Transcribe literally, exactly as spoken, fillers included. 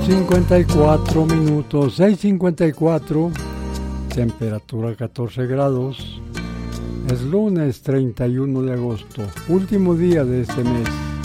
cincuenta y cuatro minutos, seis cincuenta y cuatro, temperatura catorce grados. Es lunes treinta y uno de agosto, último día de este mes.